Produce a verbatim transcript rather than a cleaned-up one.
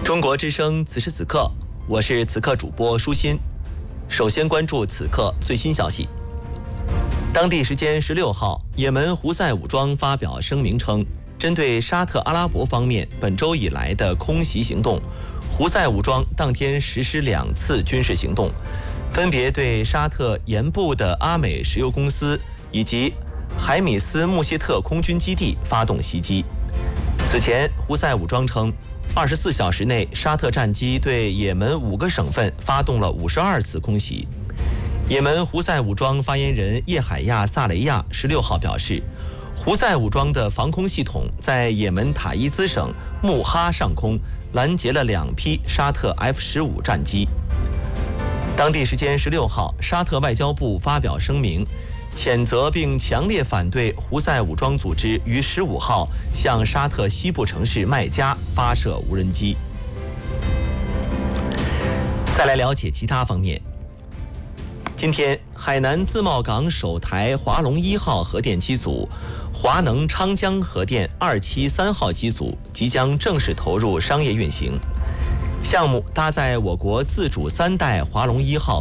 中国之声，此时此刻，我是此刻主播舒心。首先关注此刻最新消息。当地时间十六号，也门胡塞武装发表声明称，针对沙特阿拉伯方面本周以来的空袭行动，胡塞武装当天实施两次军事行动，分别对沙特盐部的阿美石油公司以及海米斯穆谢特空军基地发动袭击。此前，胡塞武装称，二十四小时内，沙特战机对也门五个省份发动了五十二次空袭。也门胡塞武装发言人叶海亚·萨雷亚十六号表示，胡塞武装的防空系统在也门塔伊兹省穆哈上空拦截了两批沙特 F 十五 战机。当地时间十六号，沙特外交部发表声明，谴责并强烈反对胡塞武装组织于十五号向沙特西部城市麦加发射无人机。再来了解其他方面。今天，海南自贸港首台华龙一号核电机组、华能昌江核电二期三号机组即将正式投入商业运行。项目搭载我国自主三代华龙一号